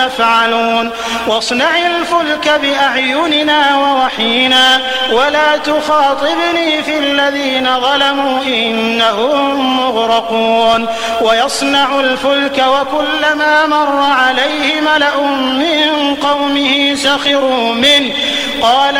يفعلون واصنع الفلك بأعيننا ووحينا ولا تخاطبني في الذين ظلموا إنهم مغرقون ويصنع الفلك وكلما مر عليه ملأ من قومه سخروا منه قال